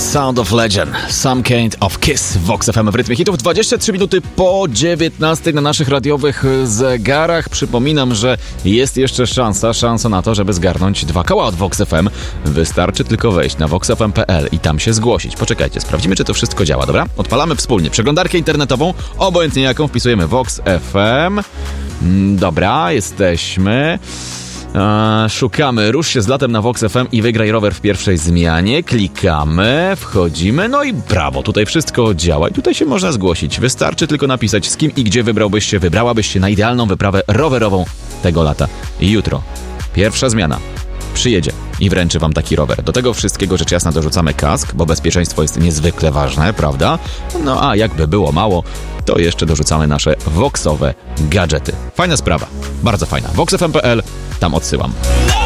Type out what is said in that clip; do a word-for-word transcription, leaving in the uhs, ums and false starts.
Sound of Legend, Some Kind of Kiss w Vox F M w rytmie hitów. dwadzieścia trzy minuty po dziewiętnastej na naszych radiowych zegarach. Przypominam, że jest jeszcze szansa, szansa na to, żeby zgarnąć dwa koła od Vox F M. Wystarczy tylko wejść na vox f m kropka p l i tam się zgłosić. Poczekajcie, sprawdzimy, czy to wszystko działa, dobra? Odpalamy wspólnie przeglądarkę internetową, obojętnie jaką, wpisujemy Vox F M. Dobra, jesteśmy... Eee, szukamy, rusz się z latem na Vox F M i wygraj rower w pierwszej zmianie. Klikamy, wchodzimy, no i brawo, tutaj wszystko działa i tutaj się można zgłosić. Wystarczy tylko napisać, z kim i gdzie wybrałbyś się, wybrałabyś się na idealną wyprawę rowerową tego lata. I jutro pierwsza zmiana przyjedzie i wręczy wam taki rower. Do tego wszystkiego rzecz jasna dorzucamy kask, bo bezpieczeństwo jest niezwykle ważne, prawda? No a jakby było mało, to jeszcze dorzucamy nasze voxowe gadżety. Fajna sprawa, bardzo fajna. vox f m kropka p l, tam odsyłam.